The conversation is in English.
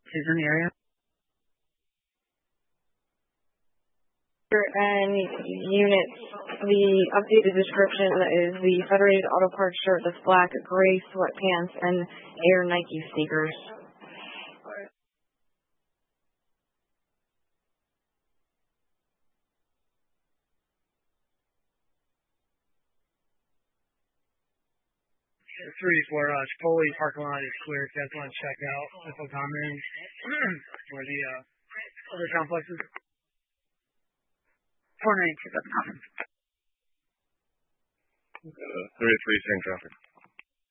Who's in the area? And units, the updated description is the Federated Auto Parts shirt that's black, gray sweatpants, and Air Nike sneakers. Chipotle parking lot is clear if you guys want to check out Little Commons or the other complexes. 492 Commons. 33 same traffic.